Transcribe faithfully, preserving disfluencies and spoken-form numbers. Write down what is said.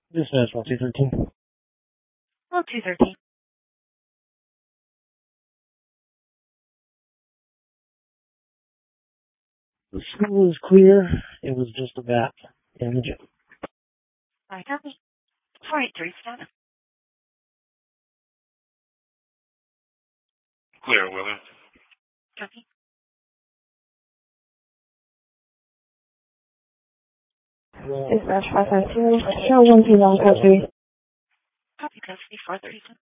Dispatch one two thirteen. one two thirteen. The school is clear. It was just a bat in the gym. I copy. four eight three seven. Clear, Willard. Copy. Dispatch five five two, show one two one four three. Copy custody four thirty-two.